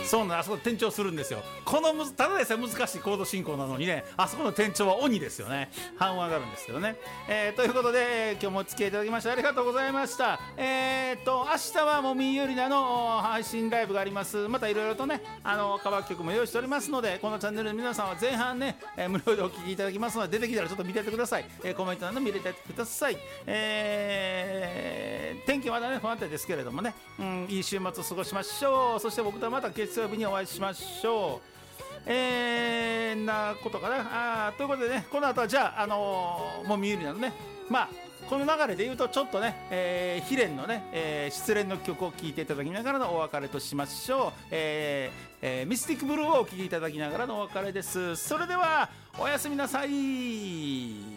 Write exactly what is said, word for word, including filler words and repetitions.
そうなん、あそこ転調するんですよ。このむずただでさえ難しいコード進行なのにね、あそこの転調は鬼ですよね。半音上がるんですけどね、えー、ということで、えー、今日もお付き合いいただきましてありがとうございました。えー、っと明日はもみゆりなの配信ライブがあります。またいろいろとね、あのカバー曲も用意しておりますので、このチャンネルの皆さんは前半ね、えー、無料でお聴きいただきますので、出てきたらちょっと見ててください。えー、コメントなど見れてください。えー、天気はまだね不安定ですけれどもね、うん、いい週末を過ごしましょう。そして僕とはまた月曜日にお会いしましょう。えー、なことかなあ。ということでね、この後はじゃあ、あのー、もみゆりなのね、まあこの流れで言うとちょっとね、えー、悲恋のね、えー、失恋の曲を聴いていただきながらのお別れとしましょう。えーえー、ミスティックブルーをお聴きいただきながらのお別れです。それではおやすみなさい。